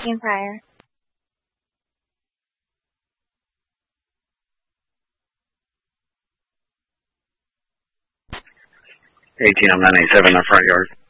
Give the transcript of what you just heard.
speaking prior. ATM 987 in the front yard.